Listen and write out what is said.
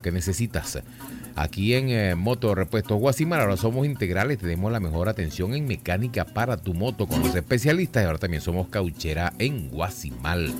que necesitas. Aquí en Moto Repuestos Guasimal ahora somos integrales, tenemos la mejor atención en mecánica para tu moto con los especialistas y ahora también somos cauchera en Guasimal.